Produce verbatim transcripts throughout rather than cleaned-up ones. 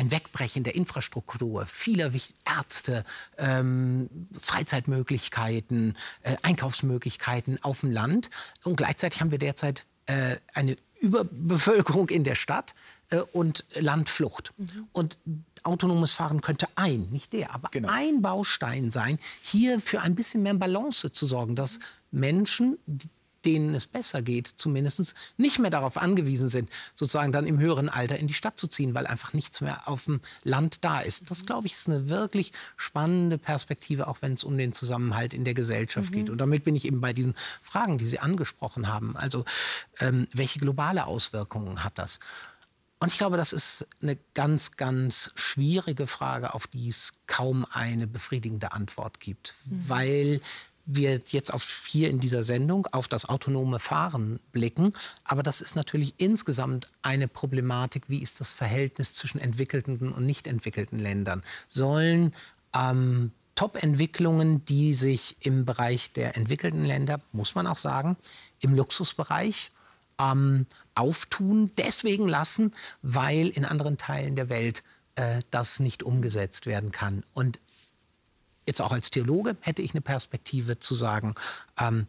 ein Wegbrechen der Infrastruktur, vieler Ärzte, ähm, Freizeitmöglichkeiten, äh, Einkaufsmöglichkeiten auf dem Land. Und gleichzeitig haben wir derzeit äh, eine Überbevölkerung in der Stadt äh, und Landflucht. Mhm. Und autonomes Fahren könnte ein, nicht der, aber genau. ein Baustein sein, hier für ein bisschen mehr Balance zu sorgen, dass Menschen, denen es besser geht, zumindest nicht mehr darauf angewiesen sind, sozusagen dann im höheren Alter in die Stadt zu ziehen, weil einfach nichts mehr auf dem Land da ist. Das, glaube ich, ist eine wirklich spannende Perspektive, auch wenn es um den Zusammenhalt in der Gesellschaft mhm. geht. Und damit bin ich eben bei diesen Fragen, die Sie angesprochen haben. Also, ähm, welche globale Auswirkungen hat das? Und ich glaube, das ist eine ganz, ganz schwierige Frage, auf die es kaum eine befriedigende Antwort gibt. Mhm. Weil wir jetzt auf, hier in dieser Sendung auf das autonome Fahren blicken. Aber das ist natürlich insgesamt eine Problematik. Wie ist das Verhältnis zwischen entwickelten und nicht entwickelten Ländern? Sollen ähm, Top-Entwicklungen, die sich im Bereich der entwickelten Länder, muss man auch sagen, im Luxusbereich ähm, auftun, deswegen lassen, weil in anderen Teilen der Welt äh, das nicht umgesetzt werden kann. Und jetzt auch als Theologe hätte ich eine Perspektive zu sagen, ähm,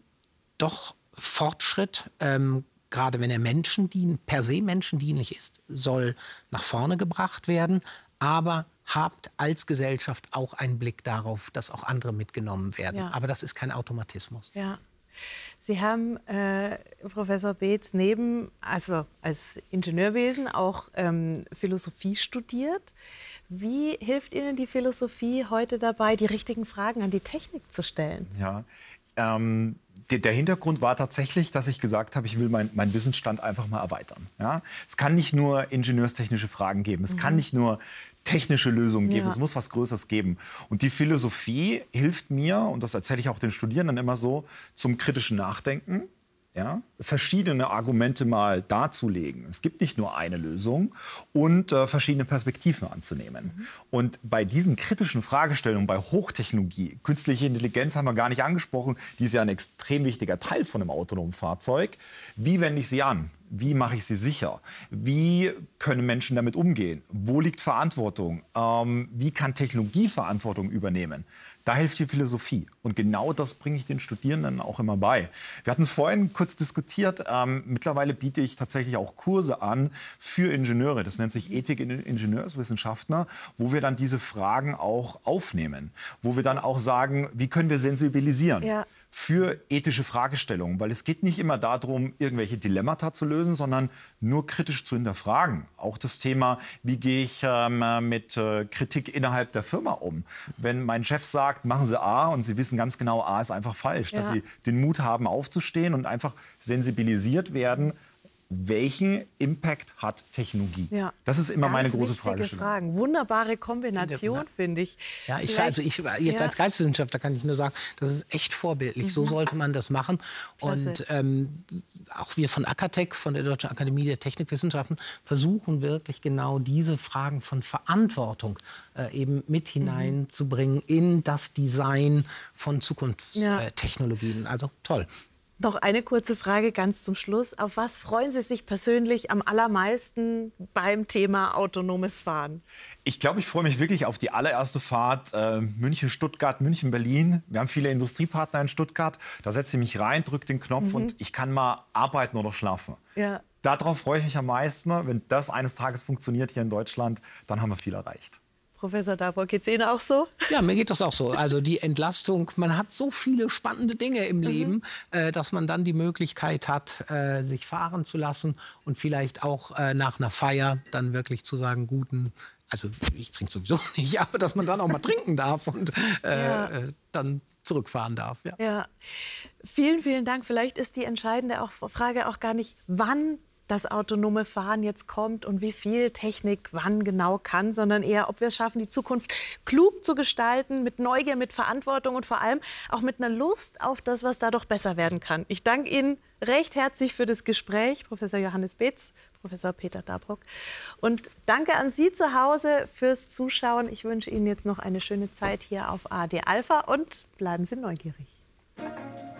doch Fortschritt, ähm, gerade wenn er menschendien, per se menschendienlich ist, soll nach vorne gebracht werden, aber habt als Gesellschaft auch einen Blick darauf, dass auch andere mitgenommen werden. Ja. Aber das ist kein Automatismus. Ja. Sie haben, äh, Professor Beetz, neben, also als Ingenieurwesen auch ähm, Philosophie studiert. Wie hilft Ihnen die Philosophie heute dabei, die richtigen Fragen an die Technik zu stellen? Ja, ähm, der, der Hintergrund war tatsächlich, dass ich gesagt habe, ich will meinen mein Wissensstand einfach mal erweitern. Ja? Es kann nicht nur ingenieurstechnische Fragen geben, es mhm. kann nicht nur technische Lösungen geben, ja. es muss was Größeres geben. Und die Philosophie hilft mir, und das erzähle ich auch den Studierenden immer so, zum kritischen Nachdenken. Ja, verschiedene Argumente mal darzulegen. Es gibt nicht nur eine Lösung und äh, verschiedene Perspektiven anzunehmen. Mhm. Und bei diesen kritischen Fragestellungen, bei Hochtechnologie, künstliche Intelligenz haben wir gar nicht angesprochen, die ist ja ein extrem wichtiger Teil von einem autonomen Fahrzeug. Wie wende ich sie an? Wie mache ich sie sicher? Wie können Menschen damit umgehen? Wo liegt Verantwortung? Ähm, wie kann Technologie Verantwortung übernehmen? Da hilft die Philosophie. Und genau das bringe ich den Studierenden auch immer bei. Wir hatten es vorhin kurz diskutiert. Ähm, mittlerweile biete ich tatsächlich auch Kurse an für Ingenieure. Das nennt sich Ethik in Ingenieurswissenschaftler, wo wir dann diese Fragen auch aufnehmen. Wo wir dann auch sagen, wie können wir sensibilisieren? Ja. Für ethische Fragestellungen, weil es geht nicht immer darum, irgendwelche Dilemmata zu lösen, sondern nur kritisch zu hinterfragen. Auch das Thema, wie gehe ich ähm, mit äh, Kritik innerhalb der Firma um? Wenn mein Chef sagt, machen Sie A und Sie wissen ganz genau, A ist einfach falsch, ja. dass Sie den Mut haben, aufzustehen und einfach sensibilisiert werden, welchen Impact hat Technologie? Ja. Das ist immer Ganz meine große Frage. Fragen. Wunderbare Kombination, finde ich. Ja, ich, also ich jetzt ja. als Geisteswissenschaftler kann ich nur sagen, das ist echt vorbildlich. Mhm. So sollte man das machen. Klasse. Und ähm, auch wir von Akatech, von der Deutschen Akademie der Technikwissenschaften, versuchen wirklich genau diese Fragen von Verantwortung äh, eben mit hineinzubringen mhm. in das Design von Zukunftstechnologien. Ja. Also toll. Noch eine kurze Frage ganz zum Schluss. Auf was freuen Sie sich persönlich am allermeisten beim Thema autonomes Fahren? Ich glaube, ich freue mich wirklich auf die allererste Fahrt äh, München-Stuttgart, München-Berlin. Wir haben viele Industriepartner in Stuttgart. Da setze ich mich rein, drücke den Knopf mhm. und ich kann mal arbeiten oder schlafen. Ja. Darauf freue ich mich am meisten. Wenn das eines Tages funktioniert hier in Deutschland, dann haben wir viel erreicht. Professor Dabrock, geht es Ihnen auch so? Ja, mir geht das auch so. Also die Entlastung, man hat so viele spannende Dinge im mhm. Leben, äh, dass man dann die Möglichkeit hat, äh, sich fahren zu lassen und vielleicht auch äh, nach einer Feier dann wirklich zu sagen, guten, also ich trinke sowieso nicht, aber dass man dann auch mal trinken darf und äh, ja. äh, dann zurückfahren darf. Ja. Ja. Vielen, vielen Dank. Vielleicht ist die entscheidende auch, Frage auch gar nicht, wann das autonome Fahren jetzt kommt und wie viel Technik wann genau kann, sondern eher, ob wir es schaffen, die Zukunft klug zu gestalten, mit Neugier, mit Verantwortung und vor allem auch mit einer Lust auf das, was da doch besser werden kann. Ich danke Ihnen recht herzlich für das Gespräch, Professor Johannes Beetz, Professor Peter Dabrock. Und danke an Sie zu Hause fürs Zuschauen. Ich wünsche Ihnen jetzt noch eine schöne Zeit hier auf A R D Alpha und bleiben Sie neugierig.